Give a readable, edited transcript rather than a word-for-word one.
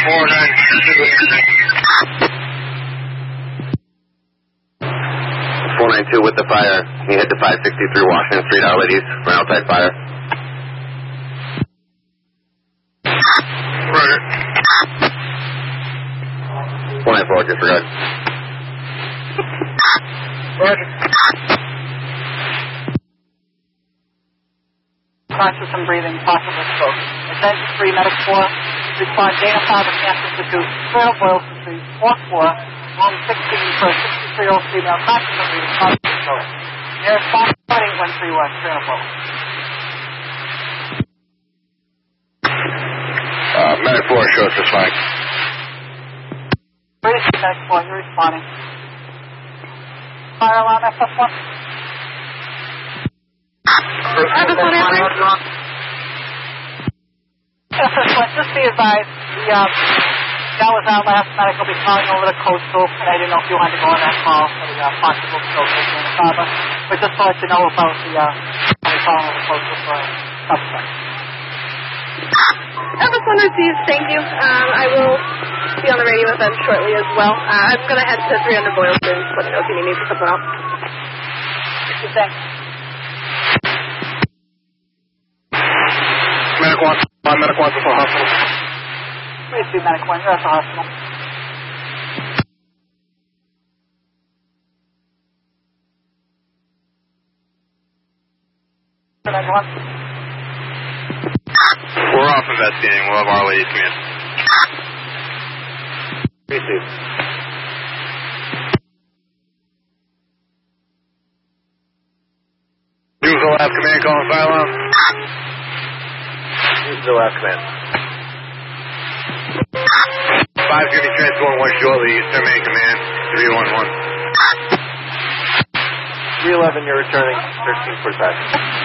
492 with the fire. He hit the 563 Washington Street, Our Ladies, for an outside fire. Roger. 494, disregard. Roger. Conscious and breathing, possible stroke. Attention 3, Medic 4. Respond Dana Farber Cancer Institute, Colonel Boylston Street, 4th floor, room 16 for a 63-year-old female, conscious and breathing, possible stroke. Nearest phone 8131, Colonel Boylston. Medic 4 shows this fine. British Medic 4, you're responding. Fire alarm, FS1. FS1 answering. FS1, just be advised, that was our last medic. Will be calling over the coastal, and I didn't know if you wanted to go on that call for the possible stroke of Dana Farber, but just to let you know about the calling over the coastal for suspect. FS1 received, thank you. I will be on the radio with them shortly as well. I'm going to head to 300 Boylston. Let me know if you need me for something else. Thanks. Medic 1. Medic 1 before hospital. Please be Medic 1. You're at the hospital. We're off investigating. We'll have Our Ladies come in. Receive. Use the last command calling fire alarm. Use the last command. 5's going to be transporting one shortly. Eastern Main Command, 311. 311, you're returning 1345.